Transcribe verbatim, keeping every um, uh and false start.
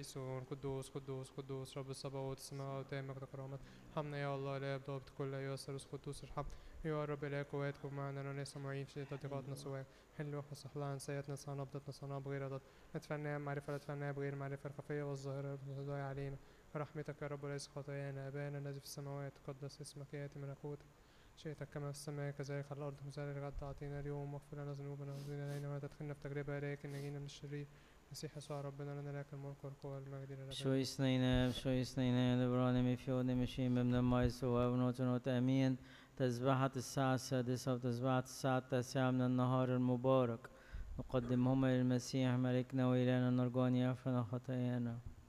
قديسون قدوس قدوس قدوس رب الصباوت السماوات مجد كرامة. ارحمنا يا الله لا يبدأ بكل أيها الثالوث قدوس ارحم يا رب إله قواتكم معنا وناس معين في تضيقاتنا سواء حلو وصح لنا سيئاتنا صنع نبضتنا صنع بغير ضد ندفعنا معرفة لا تدفعنا بغير معرفة الخفية والظاهرة والضايع علينا برحمتك يا رب وليس خطايانا أبانا الذي في السماوات تقدس اسمك يأتي ملكوتك شئتك كما في السماء كذلك على الأرض مثال الغد أعطينا اليوم واغفر لنا ذنوبنا وزدنا علينا ولا تدخلنا في تجربة لكن نجينا من الشرير مسيح يسوع ربنا لنا لك الملك والقوة والمجد إلى الأبد. شوي سنينا شوي سنينا لبراني مفيوني مشيم من المايس وابنوت ونوت أمين. تسبحة الساعة السادسة وتسبحة الساعة التاسعة من النهار المبارك نقدمهما للمسيح ملكنا وإلهنا نرجو أن يغفر لنا خطايانا.